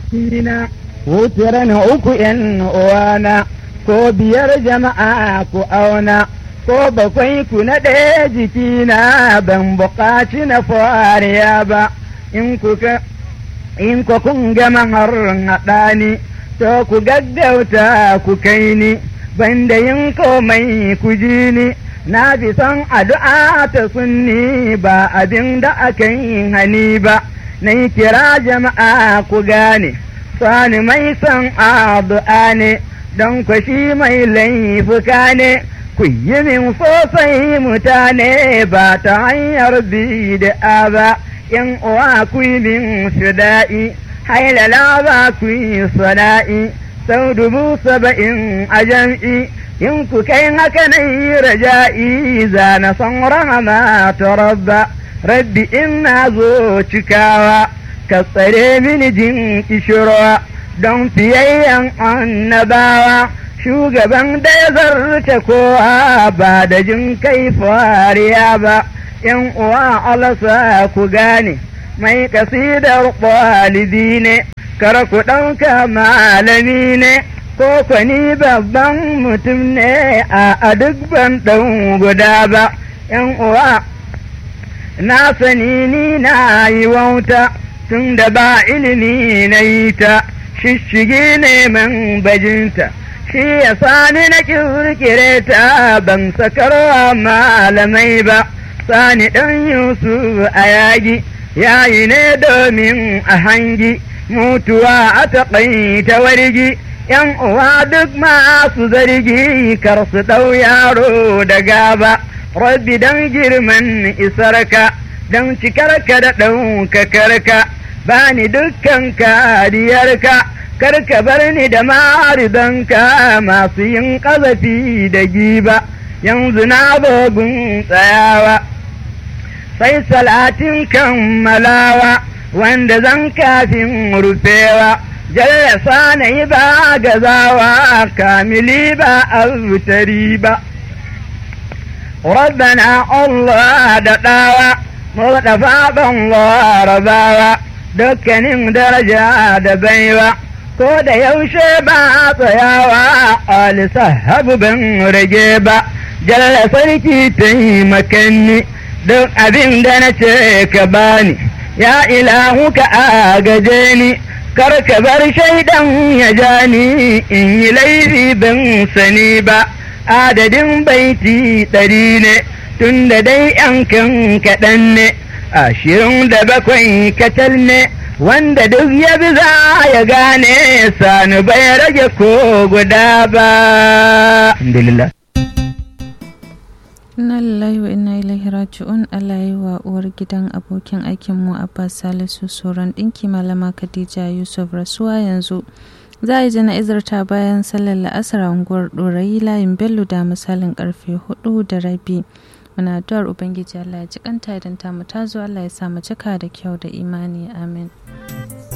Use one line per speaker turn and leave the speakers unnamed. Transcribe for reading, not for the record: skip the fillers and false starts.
Ina wutiran uku ‘yan uwana, ko biyar jama'a ku auna, ko bakwai ku na ɗaya jikina ban buƙaci na fariya ba, in ku kun gama har haɗa ni, to ku gaggauta ku kai ni, banda yin komai ku ji ni, na fi son addu'a ta sunni ba abin da aka yi hani ba, na yi kira jama'a ku gane, sani mai son addu'a ne, don kwashi mai laifuka ne, ku yi min sosai mutane ba ta hanyar bid'a ba, in uwa ku yi min fida'i, hailala ba ku yi sana'i, sau 70,000 a jam'i, in ku kai haka na yi raja'i, za na son rahama ta rabba, rabbi in na zo cikawa, ka tsare mini jin kishirwa, don fiyayyen annabawa, shugaban da ya zarta kowa ba da jin kai fariya ba, ‘yan uwa alasa ku gane, mai kasidar ƙwalibi ne, kar ku ɗauka malami ne, ko kwani babban mutum ne a duk ban ɗan guda ba, ‘yan uwa na sani ni na yi wauta, tun da ba ilimi na yi ta, shishigi neman bajinta, shi ya sani na kirkire ta ban sakarwa malamai ba, sani ɗan Yusuf a yagi, yayi ne domin a hangi, mutuwa a taƙaita wargi, ‘yan uwa duk masu zargi, kar su ɗau yaro da gaba, rabbi don girman isarka, don cikarka da ɗaukakarka, ba ni dukkan kariyarka, karka bar ni da maridanka masu yin ƙazafi da giba, yanzu na bugun tsayawa, sai salatin kammalawa, wanda zan kafin rufewa, jallasa na yi ba gazawa, kamili ba alwutari ba. Rabbana Allah da ɗawa, murɗafa ban larabawa, dukkanin daraja da baiwa, ko da yaushe ba tsayawa, alisa habu ban rage ba, jalla sarki taimakanni, duk abin da na ce ka bani, ya ilahu ka agaje ni, kar ka bar shaidan ya ja ni, in yi laifi ban sani ba, adadin baiti 100 ne, tun da dai ‘yan kaɗan ne, 27 kacal ne, wanda duk ya bi za ya gane, sani bai rage ko guda ba. Alhamdulillah.
Inna lillahi wa inna ilaihi raji'un. Allah yi wa uwar gidan abokin aikinmu Abbas Salisu Soran ɗinki Malama Khadija Yusuf rasuwa yanzu. Za a yi jana'izar ta bayan sallar la'asar a unguwar Ɗorayi layin Bello da misalin karfe 4:30. Muna addu'ar Ubangiji Allah ya ji kanta idan ta mu ta zo, Allah ya sa mu cika da kyau da imani. Amin.